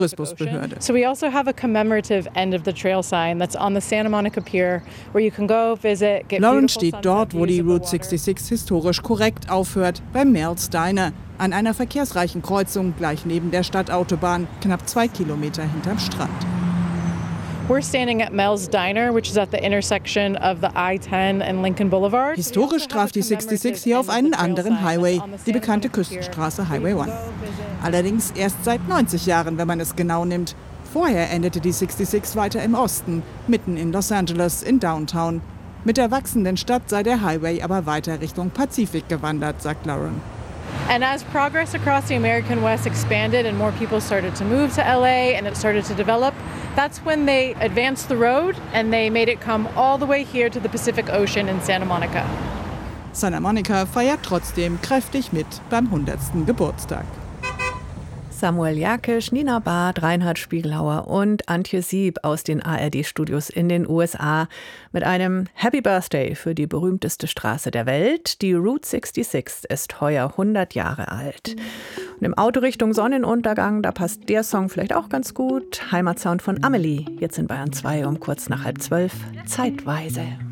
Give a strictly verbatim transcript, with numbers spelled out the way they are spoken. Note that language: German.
Tourismusbehörde. So we also have a commemorative end of the trail sign that's on the Santa Monica Pier, where you can go visit, get Lauren beautiful steht dort, wo die sunset views Route of the water. sechsundsechzig historisch korrekt aufhört, beim Mel's Diner, an einer verkehrsreichen Kreuzung gleich neben der Stadtautobahn, knapp zwei Kilometer hinterm Strand. We're standing at Mel's Diner, which is at the intersection of the I ten and Lincoln Boulevard. Historisch traf die sechsundsechzig hier auf einen anderen Highway, die bekannte Küstenstraße Highway eins. Allerdings erst seit neunzig Jahren, wenn man es genau nimmt. Vorher endete die sechsundsechzig weiter im Osten, mitten in Los Angeles, in Downtown. Mit der wachsenden Stadt sei der Highway aber weiter Richtung Pazifik gewandert, sagt Lauren. And as progress across the American West expanded and more people started to move to L A and it started to develop, that's when they advanced the road and they made it come all the way here to the Pacific Ocean in Santa Monica. Santa Monica feiert trotzdem kräftig mit beim hundertsten Geburtstag. Samuel Jakisch, Nina Barth, Reinhard Spiegelhauer und Antje Sieb aus den A R D-Studios in den U S A mit einem Happy Birthday für die berühmteste Straße der Welt. Die Route sechsundsechzig ist heuer hundert Jahre alt. Und im Auto Richtung Sonnenuntergang, da passt der Song vielleicht auch ganz gut. Heimatsound von Amelie, jetzt in Bayern zwei um kurz nach halb zwölf, zeitweise.